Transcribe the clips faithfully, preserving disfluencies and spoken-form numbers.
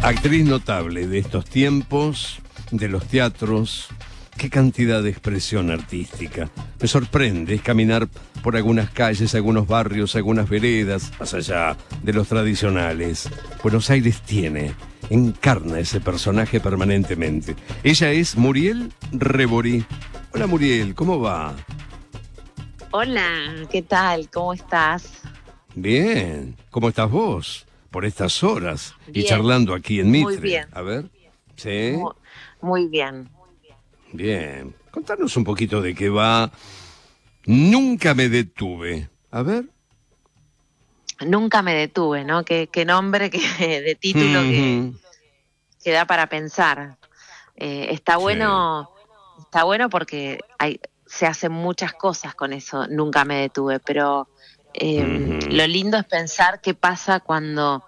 Actriz notable de estos tiempos, de los teatros. Qué cantidad de expresión artística. Me sorprende caminar por algunas calles, algunos barrios, algunas veredas, más allá de los tradicionales. Buenos Aires tiene, encarna ese personaje permanentemente. Ella es Muriel Reborí. Hola Muriel, ¿cómo va? Hola, ¿qué tal? ¿Cómo estás? Bien, ¿cómo estás vos? Por estas horas Bien, y charlando aquí en Mitre. muy bien. A ver, ¿sí? Muy, muy bien. Bien, contanos un poquito de qué va. Nunca me detuve. A ver. Nunca me detuve, ¿no? Qué, qué nombre que, de título que, que da para pensar. Eh, está Sí. bueno, está bueno porque hay, se hacen muchas cosas con eso. Nunca me detuve, pero eh, Ujú. lo lindo es pensar qué pasa cuando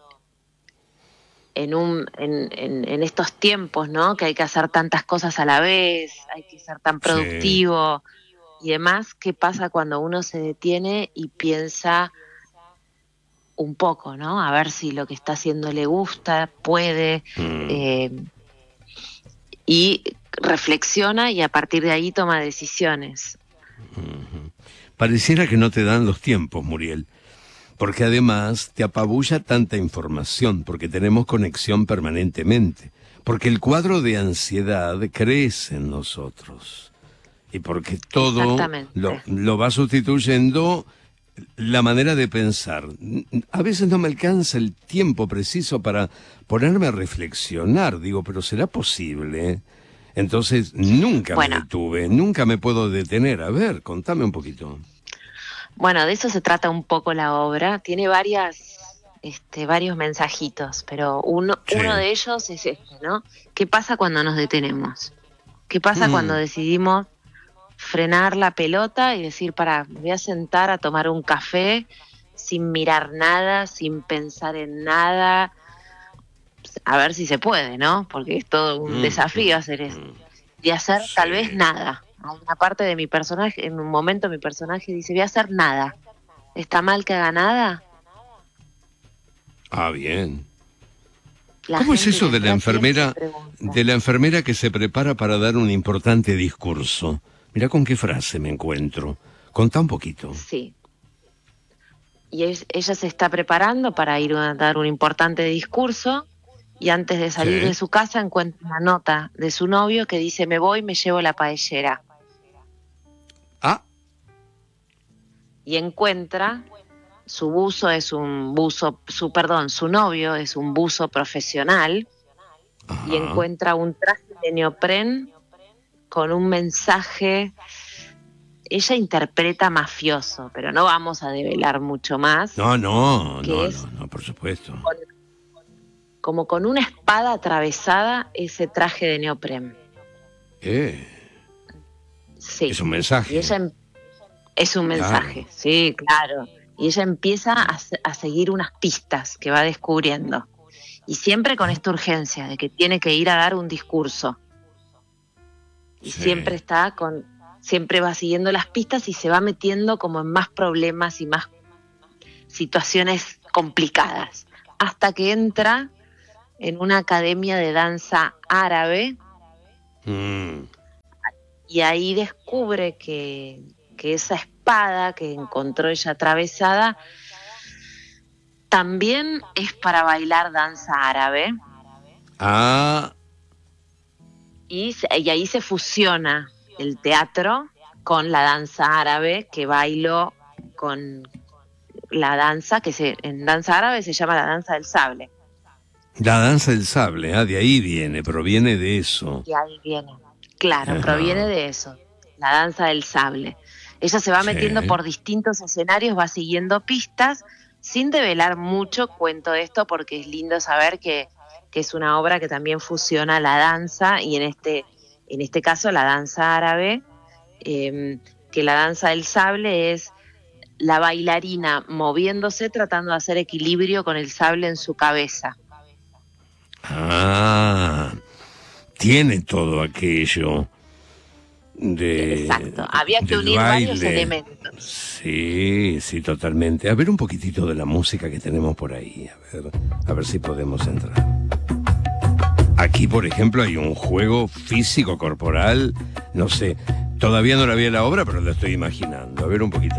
en un en, en, en estos tiempos, ¿no? Que hay que hacer tantas cosas a la vez, hay que ser tan Sí. productivo y demás. ¿Qué pasa cuando uno se detiene y piensa un poco, ¿no? A ver si lo que está haciendo le gusta, puede, Mm. eh, y reflexiona y a partir de ahí toma decisiones. Pareciera que no te dan los tiempos, Muriel. Porque además te apabulla tanta información, porque tenemos conexión permanentemente. Porque el cuadro de ansiedad crece en nosotros. Y porque todo Exactamente. lo, lo va sustituyendo la manera de pensar. A veces no me alcanza el tiempo preciso para ponerme a reflexionar. Digo, pero ¿será posible? Entonces, nunca Bueno. me detuve, nunca me puedo detener. A ver, contame un poquito. Bueno, de eso se trata un poco la obra. Tiene varias, este, varios mensajitos, pero uno, Sí. uno de ellos es este, ¿no? ¿Qué pasa cuando nos detenemos? ¿Qué pasa Mm. cuando decidimos frenar la pelota y decir, para, me voy a sentar a tomar un café sin mirar nada, sin pensar en nada, a ver si se puede, ¿no? Porque es todo un Mm, desafío mm, hacer eso. mm. Y hacer Sí. tal vez nada. Hay una parte de mi personaje, en un momento mi personaje dice, voy a hacer nada. ¿Está mal que haga nada? Ah, bien. La ¿Cómo es gente eso que de la entra atiende se enfermera, pregunta. de la enfermera que se prepara para dar un importante discurso? Mirá con qué frase me encuentro. Contá un poquito. Sí. Y es, ella se está preparando para ir a dar un importante discurso y antes de salir Sí. de su casa encuentra una nota de su novio que dice, me voy, me llevo la paellera. Ah, Y encuentra, su buzo es un buzo, su perdón, su novio es un buzo profesional ajá. y encuentra un traje de neopren con un mensaje. Ella interpreta mafioso, pero no vamos a develar mucho más. No, no, que no, es no, no, por supuesto. con, como con una espada atravesada ese traje de neopren. Eh, Sí. es un mensaje. Y ella em- es un mensaje, Claro. sí, claro. Y ella empieza a, se- a seguir unas pistas que va descubriendo. Y siempre con esta urgencia de que tiene que ir a dar un discurso. Y Sí. siempre está con, siempre va siguiendo las pistas y se va metiendo como en más problemas y más situaciones complicadas. Hasta que entra en una academia de danza árabe Mm. y ahí descubre que, que esa espada que encontró ella atravesada también es para bailar danza árabe Ah, y, se- y ahí se fusiona el teatro con la danza árabe que bailó con la danza que se, en danza árabe se llama la danza del sable. la danza del sable, ah, de ahí viene, proviene de eso. Y ahí viene. Claro, Ajá. proviene de eso, la danza del sable. Ella se va Sí. metiendo por distintos escenarios, va siguiendo pistas, sin develar mucho. Cuento esto porque es lindo saber que, que es una obra que también fusiona la danza y en este, en este caso la danza árabe, eh, que la danza del sable es la bailarina moviéndose, tratando de hacer equilibrio con el sable en su cabeza. Ah, tiene todo aquello de, Exacto, había que del unir varios baile. elementos. Sí, sí, totalmente. A ver un poquitito de la música que tenemos por ahí, a ver, a ver si podemos entrar. Aquí, por ejemplo, hay un juego físico corporal, no sé, todavía no la vi en la obra, pero lo estoy imaginando. A ver un poquito.